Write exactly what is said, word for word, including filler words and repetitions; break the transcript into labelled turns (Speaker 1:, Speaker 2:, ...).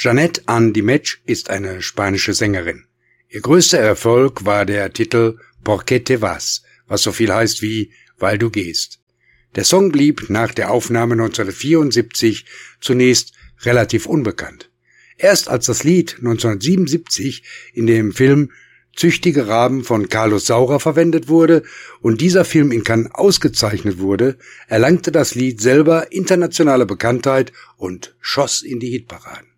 Speaker 1: Jeanette Andimetsch ist eine spanische Sängerin. Ihr größter Erfolg war der Titel Porque te vas, was so viel heißt wie Weil du gehst. Der Song blieb nach der Aufnahme neunzehnhundertvierundsiebzig zunächst relativ unbekannt. Erst als das Lied neunzehnhundertsiebenundsiebzig in dem Film Züchtige Raben von Carlos Saura verwendet wurde und dieser Film in Cannes ausgezeichnet wurde, erlangte das Lied selber internationale Bekanntheit und schoss in die Hitparaden.